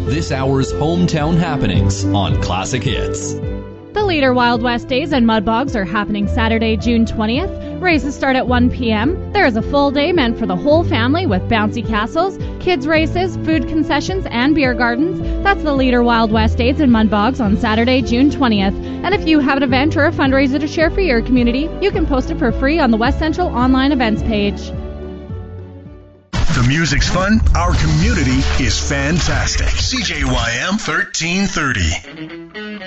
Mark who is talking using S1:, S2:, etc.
S1: this hour's hometown happenings on Classic Hits.
S2: The Leader Wild West Days and Mud Bogs are happening Saturday, June 20th. Races start at 1 p.m. There is a full day meant for the whole family with bouncy castles, kids races, food concessions, and beer gardens. That's the Leader Wild West Days and Mud Bogs on Saturday, June 20th. And if you have an event or a fundraiser to share for your community, you can post it for free on the West Central online events page.
S3: The music's fun. Our community is fantastic. CJYM 1330.